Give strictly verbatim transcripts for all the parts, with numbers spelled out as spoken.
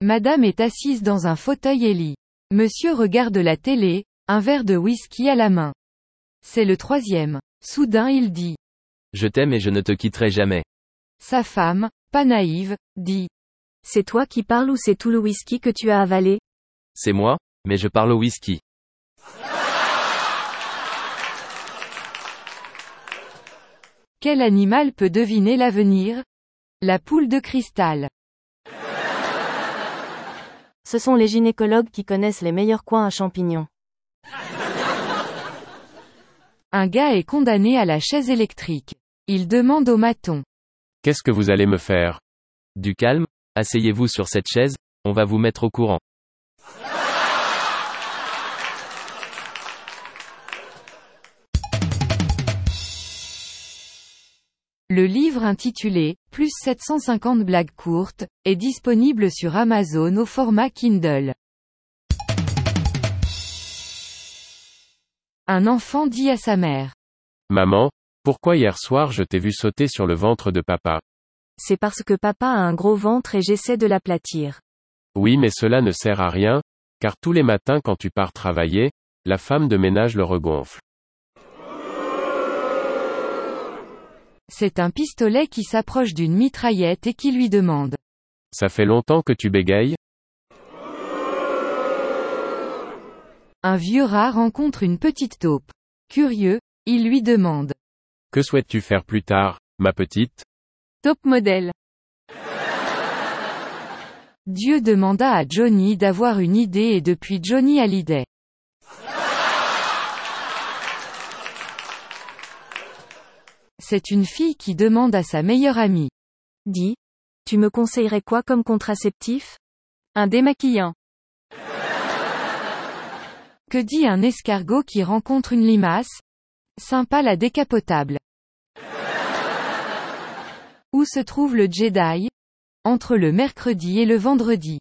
Madame est assise dans un fauteuil et lit. Monsieur regarde la télé, un verre de whisky à la main. C'est le troisième. Soudain il dit. Je t'aime et je ne te quitterai jamais. Sa femme, pas naïve, dit. C'est toi qui parles ou c'est tout le whisky que tu as avalé? C'est moi, mais je parle au whisky. Quel animal peut deviner l'avenir? La poule de cristal. Ce sont les gynécologues qui connaissent les meilleurs coins à champignons. Un gars est condamné à la chaise électrique. Il demande au maton. Qu'est-ce que vous allez me faire? Du calme, asseyez-vous sur cette chaise, on va vous mettre au courant. Le livre intitulé « Plus sept cent cinquante blagues courtes » est disponible sur Amazon au format Kindle. Un enfant dit à sa mère. Maman, pourquoi hier soir je t'ai vu sauter sur le ventre de papa? C'est parce que papa a un gros ventre et j'essaie de l'aplatir. Oui, mais cela ne sert à rien, car tous les matins quand tu pars travailler, la femme de ménage le regonfle. C'est un pistolet qui s'approche d'une mitraillette et qui lui demande. Ça fait longtemps que tu bégayes? Un vieux rat rencontre une petite taupe. Curieux, il lui demande. Que souhaites-tu faire plus tard, ma petite? Top modèle. Dieu demanda à Johnny d'avoir une idée et depuis Johnny a l'idée. C'est une fille qui demande à sa meilleure amie. Dis, tu me conseillerais quoi comme contraceptif? Un démaquillant. Que dit un escargot qui rencontre une limace? Sympa la décapotable. Où se trouve le Jedi? Entre le mercredi et le vendredi.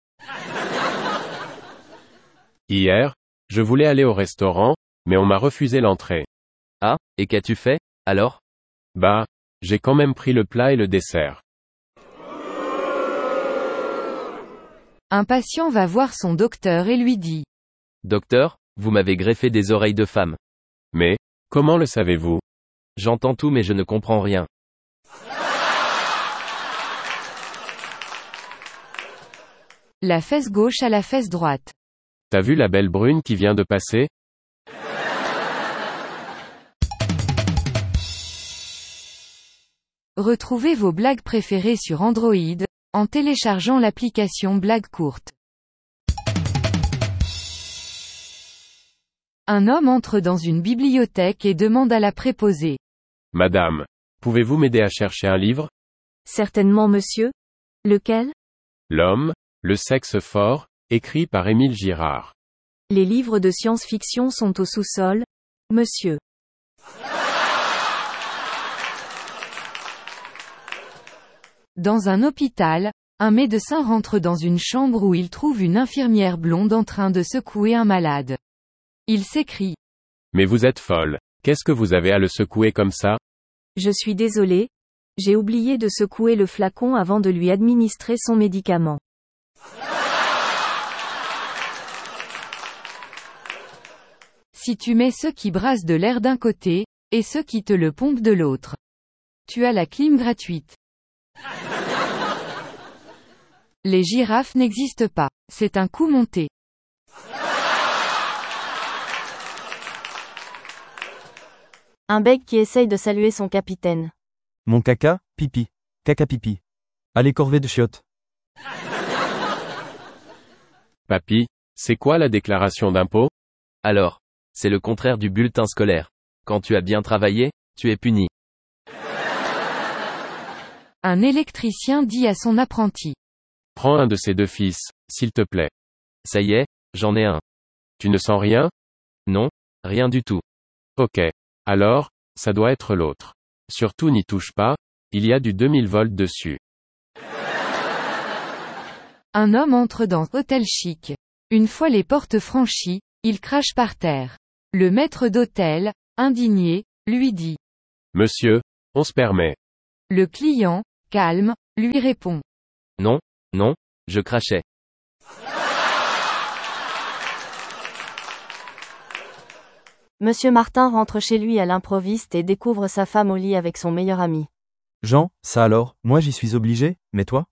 Hier, je voulais aller au restaurant, mais on m'a refusé l'entrée. Ah, et qu'as-tu fait, alors? Bah, j'ai quand même pris le plat et le dessert. Un patient va voir son docteur et lui dit. Docteur, vous m'avez greffé des oreilles de femme. Mais, comment le savez-vous? J'entends tout mais je ne comprends rien. La fesse gauche à la fesse droite. T'as vu la belle brune qui vient de passer? Retrouvez vos blagues préférées sur Android, en téléchargeant l'application Blagues courtes. Un homme entre dans une bibliothèque et demande à la préposée. Madame, pouvez-vous m'aider à chercher un livre? Certainement monsieur. Lequel? L'homme, le sexe fort, écrit par Émile Girard. Les livres de science-fiction sont au sous-sol, monsieur. Dans un hôpital, un médecin rentre dans une chambre où il trouve une infirmière blonde en train de secouer un malade. Il s'écrie. Mais vous êtes folle. Qu'est-ce que vous avez à le secouer comme ça? Je suis désolé. J'ai oublié de secouer le flacon avant de lui administrer son médicament. Si tu mets ceux qui brassent de l'air d'un côté, et ceux qui te le pompent de l'autre. Tu as la clim gratuite. Les girafes n'existent pas. C'est un coup monté. Un bec qui essaye de saluer son capitaine. Mon caca, pipi. Caca pipi. Allez corvée de chiottes. Papy, c'est quoi la déclaration d'impôt? Alors, c'est le contraire du bulletin scolaire. Quand tu as bien travaillé, tu es puni. Un électricien dit à son apprenti. Prends un de ces deux fils, s'il te plaît. Ça y est, j'en ai un. Tu ne sens rien? Non, rien du tout. Ok. Alors, ça doit être l'autre. Surtout n'y touche pas, il y a du deux mille volts dessus. Un homme entre dans un hôtel chic. Une fois les portes franchies, il crache par terre. Le maître d'hôtel, indigné, lui dit. Monsieur, on se permet. Le client, calme, lui répond. Non, non, je crachais. Monsieur Martin rentre chez lui à l'improviste et découvre sa femme au lit avec son meilleur ami. Jean, ça alors, moi j'y suis obligé, mais toi?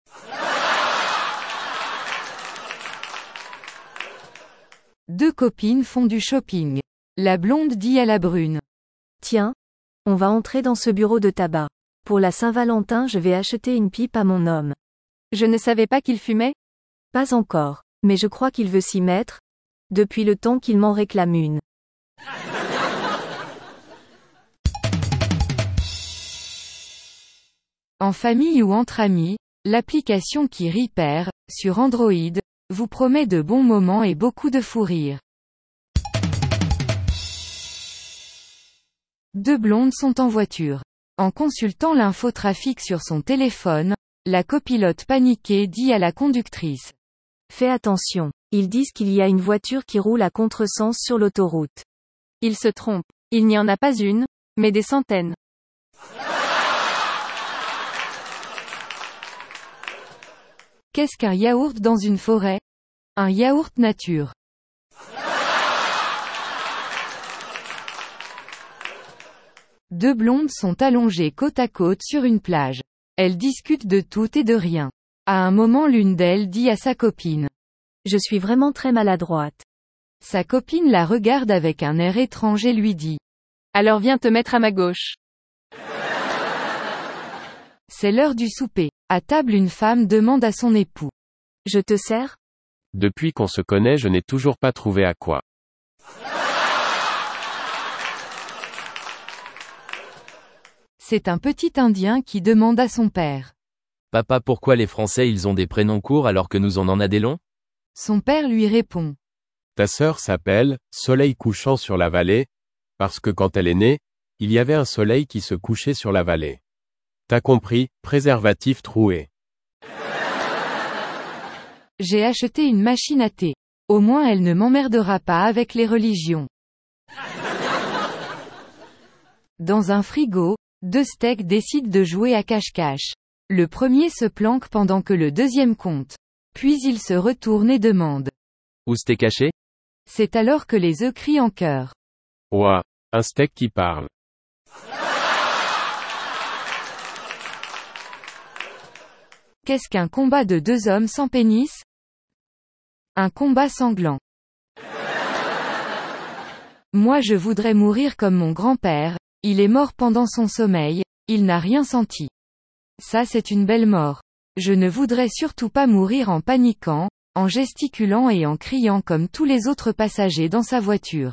Deux copines font du shopping. La blonde dit à la brune. Tiens, on va entrer dans ce bureau de tabac. Pour la Saint-Valentin, je vais acheter une pipe à mon homme. Je ne savais pas qu'il fumait? Pas encore, mais je crois qu'il veut s'y mettre, depuis le temps qu'il m'en réclame une. En famille ou entre amis, l'application qui rit perd, sur Android, vous promet de bons moments et beaucoup de fou rire. Deux blondes sont en voiture. En consultant l'infotrafic sur son téléphone, la copilote paniquée dit à la conductrice. Fais attention, ils disent qu'il y a une voiture qui roule à contresens sur l'autoroute. Ils se trompent. Il n'y en a pas une, mais des centaines. Qu'est-ce qu'un yaourt dans une forêt? Un yaourt nature. Deux blondes sont allongées côte à côte sur une plage. Elles discutent de tout et de rien. À un moment, l'une d'elles dit à sa copine. Je suis vraiment très maladroite. Sa copine la regarde avec un air étrange et lui dit. Alors viens te mettre à ma gauche. C'est l'heure du souper. À table, une femme demande à son époux. Je te sers? Depuis qu'on se connaît, je n'ai toujours pas trouvé à quoi. C'est un petit Indien qui demande à son père. Papa, pourquoi les Français ils ont des prénoms courts alors que nous on en a des longs? Son père lui répond. Ta sœur s'appelle Soleil couchant sur la vallée, parce que quand elle est née, il y avait un soleil qui se couchait sur la vallée. T'as compris, préservatif troué. J'ai acheté une machine à thé. Au moins elle ne m'emmerdera pas avec les religions. Dans un frigo, deux steaks décident de jouer à cache-cache. Le premier se planque pendant que le deuxième compte. Puis il se retourne et demande. Où c'était caché? C'est alors que les œufs crient en chœur. Ouah, un steak qui parle. Qu'est-ce qu'un combat de deux hommes sans pénis? Un combat sanglant. Moi je voudrais mourir comme mon grand-père, il est mort pendant son sommeil, il n'a rien senti. Ça c'est une belle mort. Je ne voudrais surtout pas mourir en paniquant, en gesticulant et en criant comme tous les autres passagers dans sa voiture.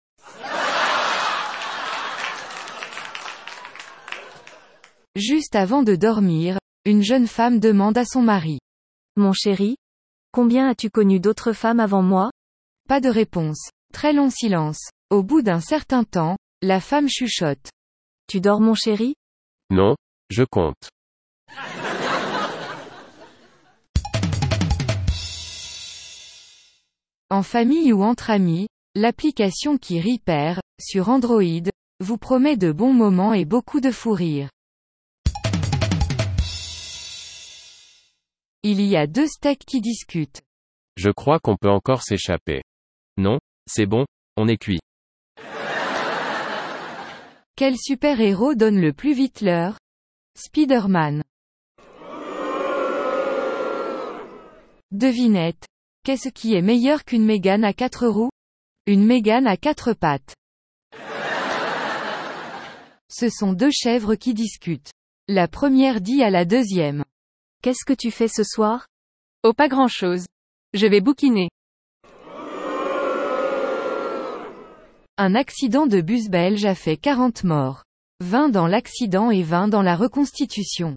Juste avant de dormir, une jeune femme demande à son mari. Mon chéri, combien as-tu connu d'autres femmes avant moi? Pas de réponse. Très long silence. Au bout d'un certain temps, la femme chuchote. Tu dors mon chéri? Non, je compte. En famille ou entre amis, l'application qui rit perd, sur Android, vous promet de bons moments et beaucoup de fou rire. Il y a deux steaks qui discutent. Je crois qu'on peut encore s'échapper. Non, c'est bon, on est cuit. Quel super-héros donne le plus vite l'heure? Spider-Man. Devinette. Qu'est-ce qui est meilleur qu'une Mégane à quatre roues? Une Mégane à quatre pattes. Ce sont deux chèvres qui discutent. La première dit à la deuxième. Qu'est-ce que tu fais ce soir? Oh, pas grand-chose. Je vais bouquiner. Un accident de bus belge a fait quarante morts. vingt dans l'accident et vingt dans la reconstitution.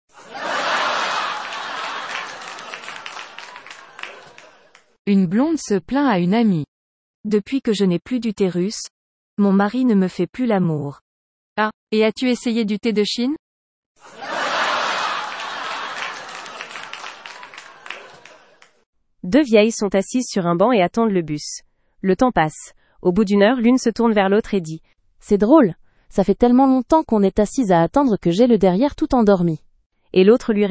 Une blonde se plaint à une amie. Depuis que je n'ai plus d'utérus, mon mari ne me fait plus l'amour. Ah, et as-tu essayé du thé de Chine? Deux vieilles sont assises sur un banc et attendent le bus. Le temps passe. Au bout d'une heure, l'une se tourne vers l'autre et dit « C'est drôle, ça fait tellement longtemps qu'on est assises à attendre que j'ai le derrière tout endormi. » Et l'autre lui